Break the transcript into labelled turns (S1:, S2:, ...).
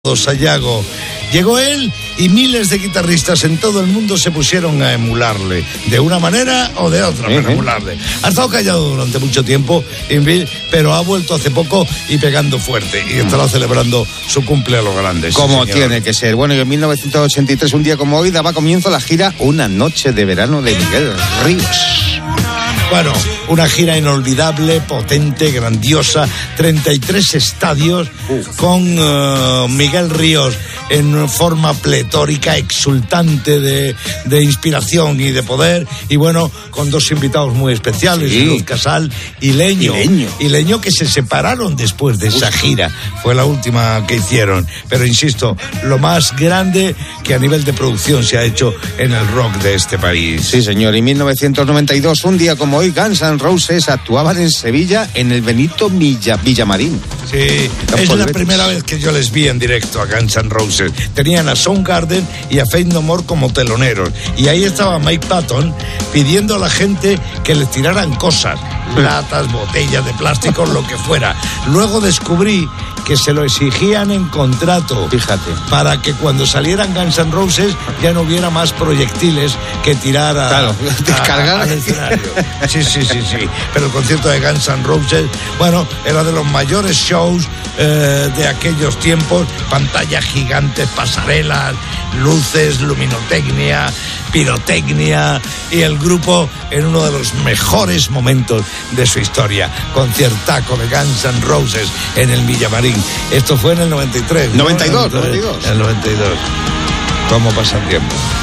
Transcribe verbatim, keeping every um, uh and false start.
S1: Sayago. Llegó él y miles de guitarristas en todo el mundo se pusieron a emularle, de una manera o de otra, pero emularle. Ha estado callado durante mucho tiempo, pero ha vuelto hace poco y pegando fuerte, y estará celebrando su cumple a los grandes.
S2: Como
S1: sí,
S2: tiene que ser. Bueno, y en mil novecientos ochenta y tres, un día como hoy, daba comienzo la gira Una noche de verano de Miguel Ríos.
S1: Bueno, una gira inolvidable, potente, grandiosa, treinta y tres estadios Uf. con uh, Miguel Ríos en forma pletórica, exultante de, de inspiración y de poder, y bueno, con dos invitados muy especiales, sí. Luz Casal y Leño.
S2: y Leño.
S1: Y Leño, que se separaron después de esa gira, fue la última que hicieron, pero insisto, lo más grande que a nivel de producción se ha hecho en el rock de este país.
S2: Sí, señor, y mil novecientos noventa y dos, un día como hoy, Guns N' Roses actuaban en Sevilla en el Benito Villa, Villamarín.
S1: Sí, es la primera vez que yo les vi en directo a Guns N' Roses. Tenían a Soundgarden y a Faith No More como teloneros. Y ahí estaba Mike Patton pidiendo a la gente que les tiraran cosas, latas, botellas de plástico, lo que fuera. Luego descubrí que se lo exigían en contrato.
S2: Fíjate.
S1: Para que cuando salieran Guns N' Roses ya no hubiera más proyectiles que tirar a,
S2: claro, descargar
S1: al escenario. Sí, sí, sí, sí. Pero el concierto de Guns N' Roses, bueno, era de los mayores shows eh, de aquellos tiempos. Pantallas gigantes, pasarelas, luces, luminotecnia, pirotecnia, y el grupo en uno de los mejores momentos de su historia. Conciertaco de Guns N' Roses en el Villamarín. Esto fue en el noventa y tres.
S2: noventa y dos, ¿no? noventa y dos.
S1: En el noventa y dos. ¿Cómo pasa el tiempo?